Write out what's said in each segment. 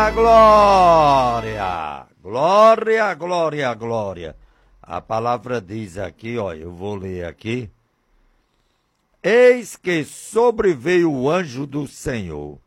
Eita glória! Glória, glória, glória. A palavra diz aqui, ó, eu vou ler aqui. Eis que sobreveio o anjo do Senhor.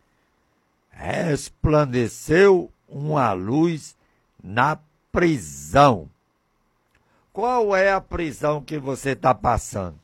Resplandeceu uma luz na prisão. Qual é a prisão que você está passando?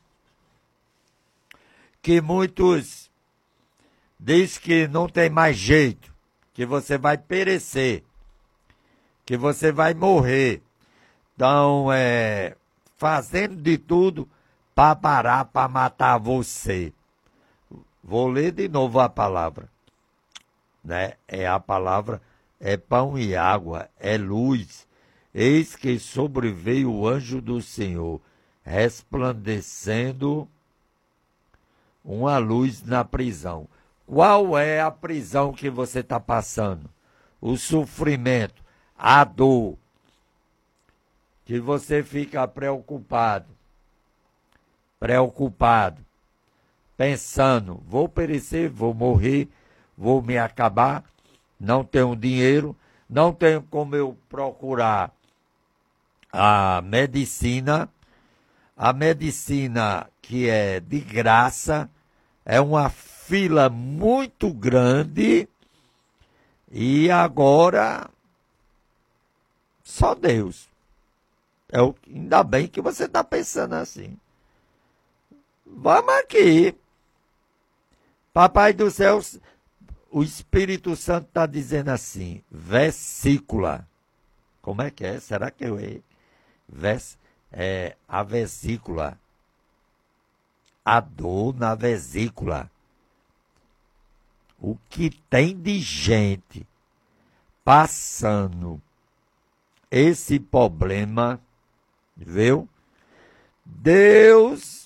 Que muitos diz que não tem mais jeito, que você vai perecer, que você vai morrer. Então, fazendo de tudo para parar, para matar você. Vou ler de novo a palavra. Né? A palavra é pão e água, é luz. Eis que sobreveio o anjo do Senhor, resplandecendo uma luz na prisão. Qual é a prisão que você está passando? O sofrimento, a dor, que você fica preocupado, pensando, vou perecer, vou morrer, vou me acabar, não tenho dinheiro, não tenho como eu procurar a medicina que é de graça, é uma fila muito grande e agora só Deus. Ainda bem que você está pensando assim. Vamos aqui. Papai do céu, o Espírito Santo está dizendo assim, vesícula. Como é que é? Será que eu errei? A vesícula. A dor na vesícula. O que tem de gente passando esse problema, viu? Deus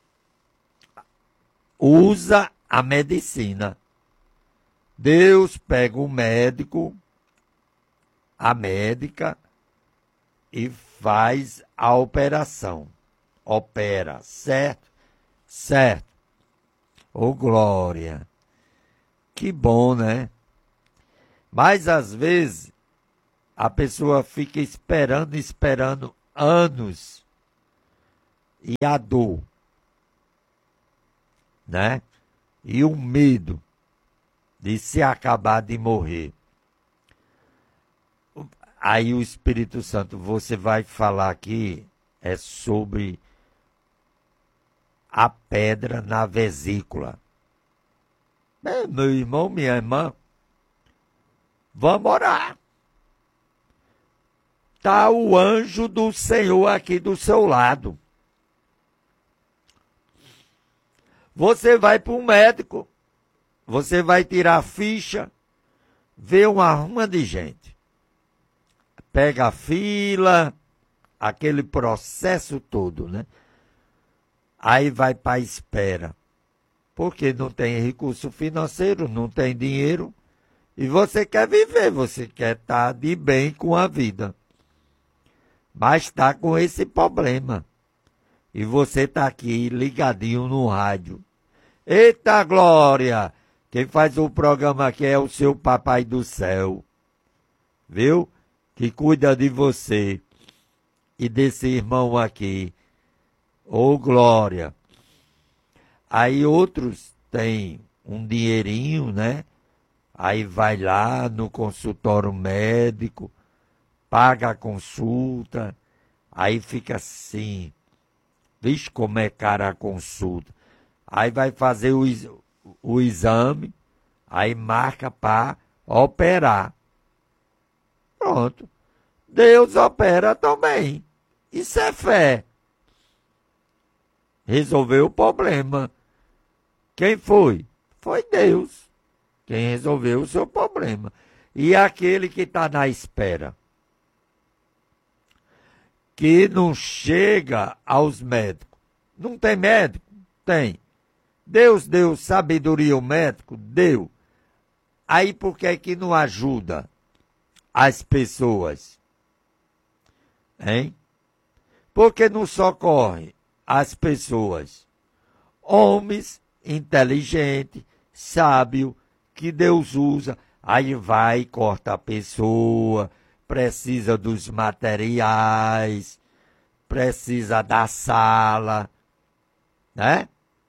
usa a medicina. Deus pega o médico, a médica, e faz a operação. Opera, certo? Certo. Ô, glória. Que bom, né? Mas, às vezes, a pessoa fica esperando anos. E a dor, né? E o medo de se acabar de morrer. Aí o Espírito Santo, você vai falar aqui, é sobre a pedra na vesícula. Meu irmão, minha irmã, vamos orar. Está o anjo do Senhor aqui do seu lado. Você vai para um médico, você vai tirar a ficha, vê uma ruma de gente. Pega a fila, aquele processo todo, né? Aí vai para a espera. Porque não tem recurso financeiro, não tem dinheiro. E você quer viver, você quer estar de bem com a vida. Mas está com esse problema. E você está aqui ligadinho no rádio. Eita glória! Quem faz o programa aqui é o seu papai do céu. Viu? Que cuida de você. E desse irmão aqui. Ô glória! Aí outros têm um dinheirinho, né? Aí vai lá no consultório médico, paga a consulta, aí fica assim, vixe como é cara a consulta. Aí vai fazer o exame, aí marca para operar. Pronto. Deus opera também. Isso é fé. Resolveu o problema. Quem foi? Foi Deus. Quem resolveu o seu problema. E aquele que está na espera, que não chega aos médicos. Não tem médico? Tem. Deus deu sabedoria ao médico? Deu. Aí por que é que não ajuda as pessoas? Hein? Por que não socorre as pessoas? Homens inteligentes, sábios, que Deus usa, Aí vai, corta a pessoa, precisa dos materiais, precisa da sala, né?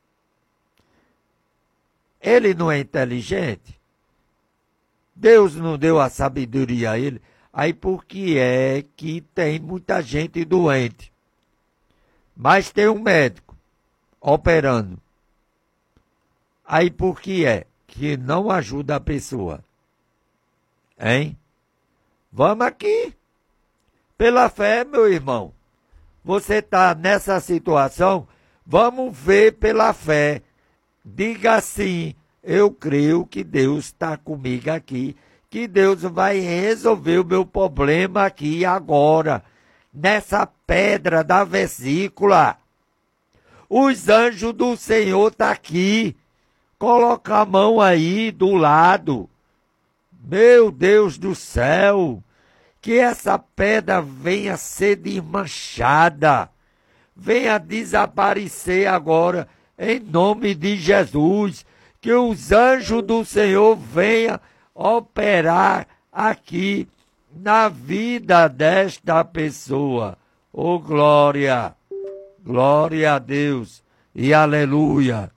Ele não é inteligente? Deus não deu a sabedoria a ele? Aí por que é que tem muita gente doente? Mas tem um médico operando. Aí por que é que não ajuda a pessoa? Hein? Vamos aqui. Pela fé, meu irmão. Você está nessa situação? Vamos ver pela fé. Diga assim, eu creio que Deus está comigo aqui, que Deus vai resolver o meu problema aqui e agora, nessa pedra da vesícula. Os anjos do Senhor estão aqui. Coloca a mão aí do lado. Meu Deus do céu, que essa pedra venha ser desmanchada, venha desaparecer agora, em nome de Jesus, que os anjos do Senhor venham operar aqui na vida desta pessoa. Oh, glória, glória a Deus e aleluia.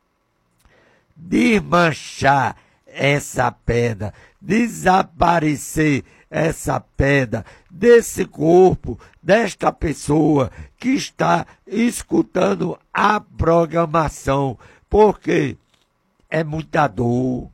Desmanchar essa pedra, desaparecer essa pedra desse corpo, desta pessoa que está escutando a programação, porque é muita dor.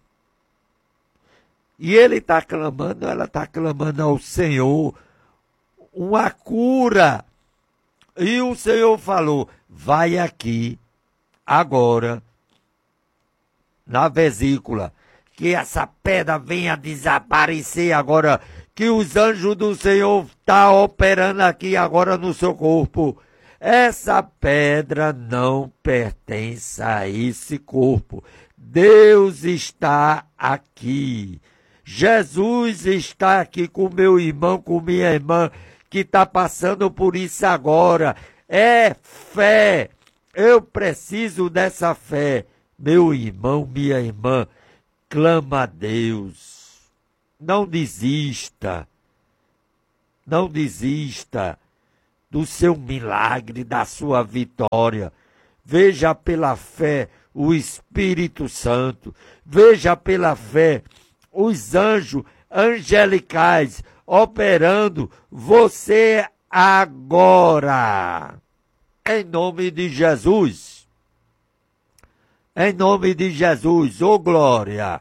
E ele está clamando, ela está clamando ao Senhor uma cura. E o Senhor falou, vai aqui, agora, na vesícula, que essa pedra venha desaparecer agora, que os anjos do Senhor estão operando aqui agora no seu corpo. Essa pedra não pertence a esse corpo. Deus está aqui. Jesus está aqui com meu irmão, com minha irmã, que está passando por isso agora. É fé. Eu preciso dessa fé. Meu irmão, minha irmã, clama a Deus. Não desista. Não desista do seu milagre, da sua vitória. Veja pela fé o Espírito Santo. Veja pela fé os anjos angelicais operando você agora. Em nome de Jesus. Em nome de Jesus, ô glória.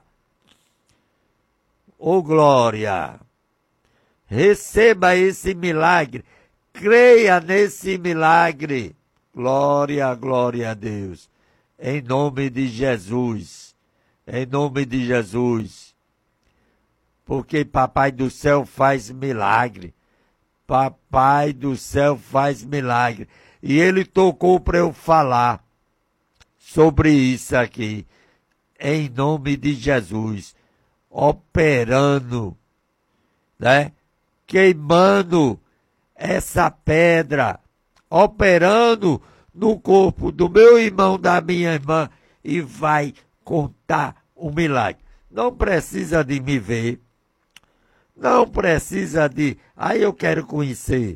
Ô glória. Receba esse milagre. Creia nesse milagre. Glória, glória a Deus. Em nome de Jesus. Em nome de Jesus. Porque Papai do céu faz milagre. Papai do céu faz milagre. E ele tocou para eu falar sobre isso aqui. Em nome de Jesus. Operando, né? Queimando essa pedra, operando no corpo do meu irmão, da minha irmã, e vai contar um milagre. Não precisa de me ver, não precisa de... Aí eu quero conhecer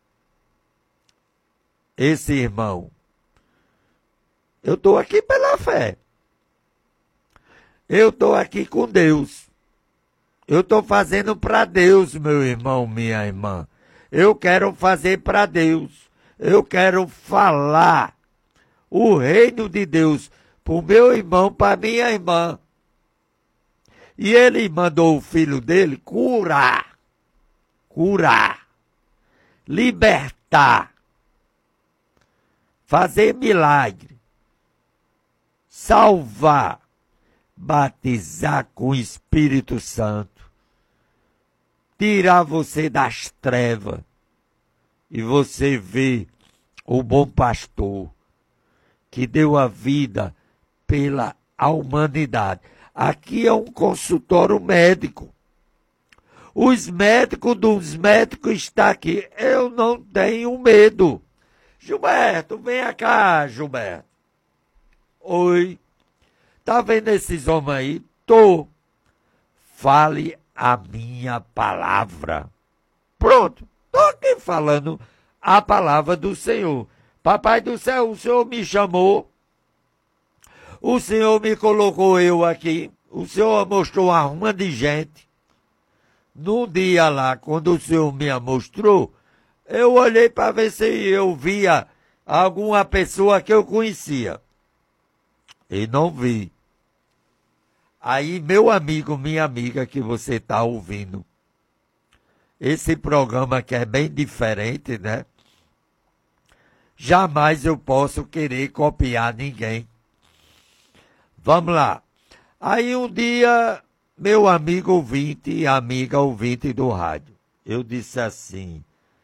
esse irmão. Eu estou aqui pela fé. Eu estou aqui com Deus. Eu estou fazendo para Deus, meu irmão, minha irmã. Eu quero fazer para Deus. Eu quero falar o reino de Deus para o meu irmão, para minha irmã. E ele mandou o filho dele curar, libertar, fazer milagre, salvar, batizar com o Espírito Santo, tirar você das trevas e você vê o bom pastor que deu a vida pela humanidade. Aqui é um consultório médico. Os médicos dos médicos estão aqui. Eu não tenho medo. Gilberto, vem cá, Gilberto. Oi. Tá vendo esses homens aí? Tô. fale a minha palavra. Pronto, estou aqui falando a palavra do Senhor. Papai do céu, o Senhor me chamou, o Senhor me colocou eu aqui, o Senhor mostrou a uma de gente. Num dia lá, quando o Senhor me mostrou, eu olhei para ver se eu via alguma pessoa que eu conhecia. E não vi. Aí, meu amigo, minha amiga, que você está ouvindo, esse programa que é bem diferente, né? Jamais eu posso querer copiar ninguém. Vamos lá. Aí um dia, meu amigo ouvinte e amiga ouvinte do rádio, eu disse assim,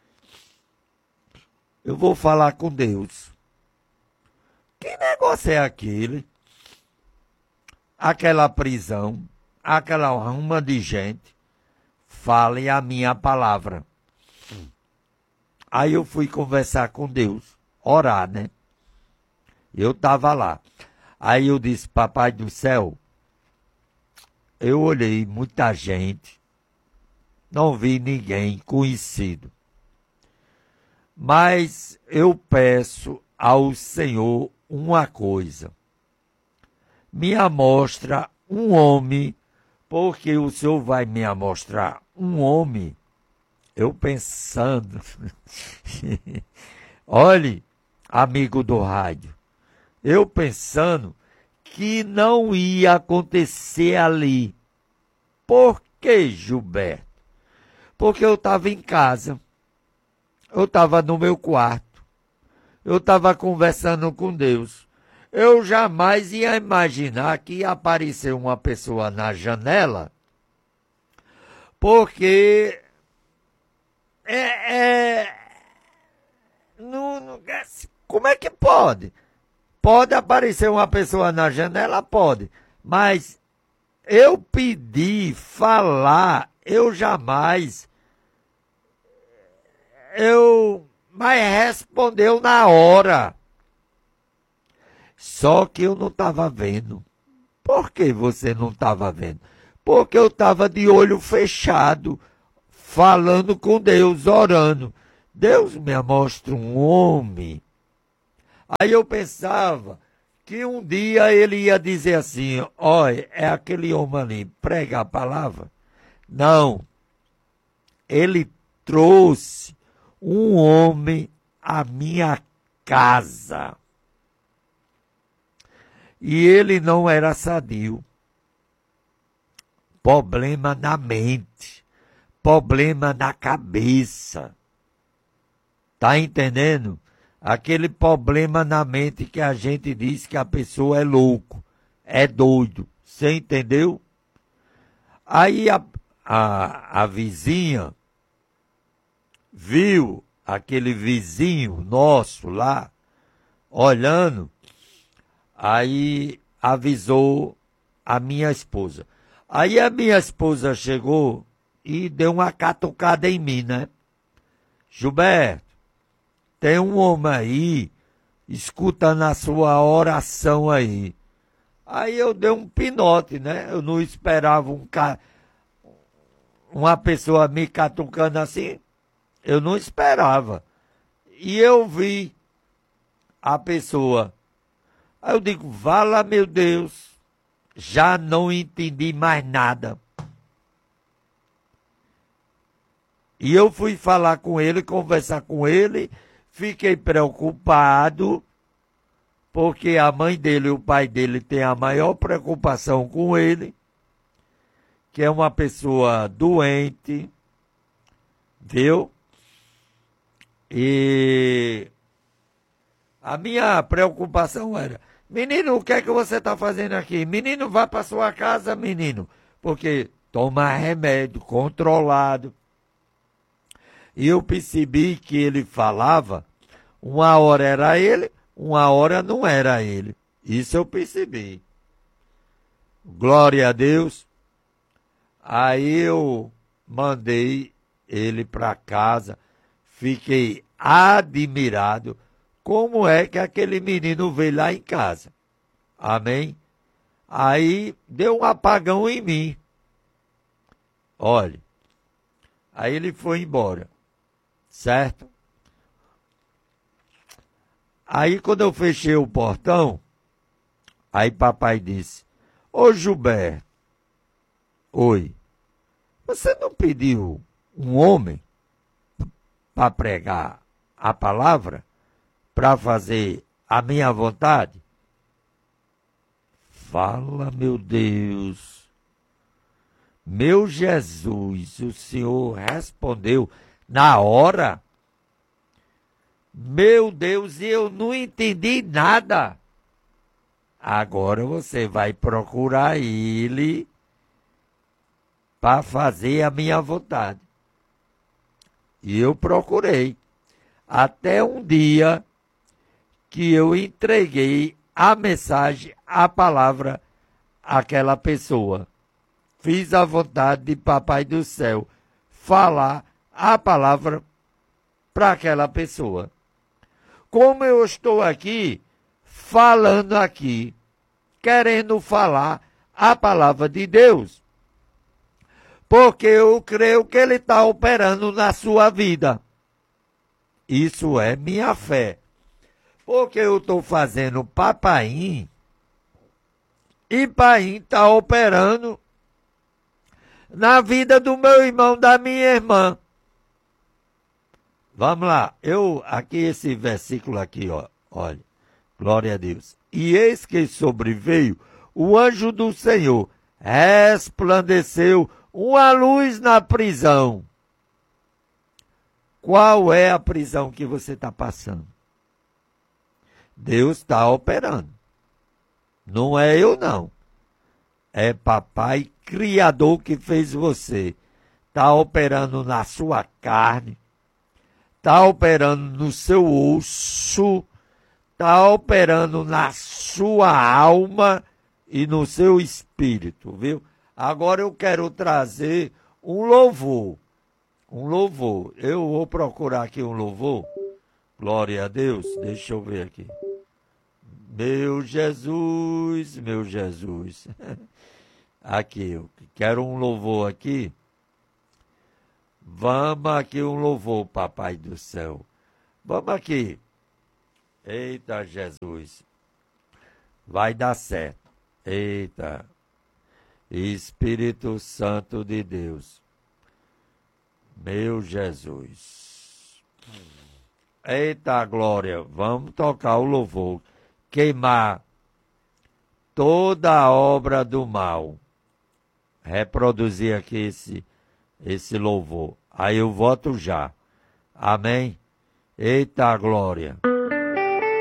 eu vou falar com Deus. Que negócio é aquele? Aquela prisão, aquela ruma de gente, fale a minha palavra. Aí eu fui conversar com Deus, orar, né? Eu estava lá. Aí eu disse, papai do céu, eu olhei muita gente, não vi ninguém conhecido. Mas eu peço ao Senhor uma coisa. Me amostra um homem, porque o Senhor vai me amostrar um homem. Eu pensando, olhe, amigo do rádio, eu pensando que não ia acontecer ali. Por que, Gilberto? Porque eu estava em casa, eu estava no meu quarto, eu estava conversando com Deus. Eu jamais ia imaginar que ia aparecer uma pessoa na janela, porque como é que pode? Pode aparecer uma pessoa na janela? Pode. Mas eu pedi, falar, eu jamais. Mas respondeu na hora. Só que eu não estava vendo. Por que você não estava vendo? Porque eu estava de olho fechado, falando com Deus, orando. Deus me mostra um homem. Aí eu pensava que um dia ele ia dizer assim, olha, é aquele homem ali, prega a palavra. Não, ele trouxe um homem à minha casa. E ele não era sadio. Problema na mente, problema na cabeça. Tá entendendo? Aquele problema na mente que a gente diz que a pessoa é louco, é doido. Você entendeu? Aí a vizinha viu aquele vizinho nosso lá, olhando, aí avisou a minha esposa. Aí a minha esposa chegou e deu uma catucada em mim, né? Gilberto, tem um homem aí, escutando a sua oração aí. Aí eu dei um pinote, né? Eu não esperava uma pessoa me catucando assim. Eu não esperava. E eu vi a pessoa. Aí eu digo, vala meu Deus, já não entendi mais nada. E eu fui falar com ele, conversar com ele, fiquei preocupado, porque a mãe dele e o pai dele têm a maior preocupação com ele, que é uma pessoa doente, viu? E a minha preocupação era, menino, o que é que você está fazendo aqui? Menino, vá para sua casa, menino, porque toma remédio controlado. E eu percebi que ele falava, uma hora era ele, uma hora não era ele. Isso eu percebi. Glória a Deus. Aí eu mandei ele para casa, fiquei admirado. Como é que aquele menino veio lá em casa? Amém? Aí deu um apagão em mim. Olhe. Aí ele foi embora, certo? Aí quando eu fechei o portão, aí papai disse, ô Gilberto, oi, você não pediu um homem para pregar a palavra, para fazer a minha vontade? Fala, meu Deus. Meu Jesus, o Senhor respondeu na hora. Meu Deus, e eu não entendi nada. Agora você vai procurar ele para fazer a minha vontade. E eu procurei. Até um dia que eu entreguei a mensagem, a palavra àquela pessoa. Fiz a vontade de Papai do Céu falar a palavra para aquela pessoa. Como eu estou aqui, falando aqui, querendo falar a palavra de Deus, porque eu creio que Ele está operando na sua vida. Isso é minha fé. Porque eu estou fazendo papaim e paim está operando na vida do meu irmão, da minha irmã. Vamos lá, aqui esse versículo aqui, ó, olha, glória a Deus. E eis que sobreveio o anjo do Senhor, resplandeceu uma luz na prisão. Qual é a prisão que você está passando? Deus está operando. Não é eu, não. É Papai Criador que fez você. Está operando na sua carne. Está operando no seu osso. Está operando na sua alma e no seu espírito, viu? Agora eu quero trazer um louvor. Um louvor. Eu vou procurar aqui um louvor. Glória a Deus. Deixa eu ver aqui. Meu Jesus, meu Jesus. Aqui, eu quero um louvor aqui. Vamos aqui um louvor, Papai do Céu. Vamos aqui. Eita, Jesus. Vai dar certo. Eita. Espírito Santo de Deus. Meu Jesus. Eita, glória. Vamos tocar o louvor. Queimar toda a obra do mal. Reproduzir aqui esse louvor. Aí eu voto já. Amém? Eita, glória.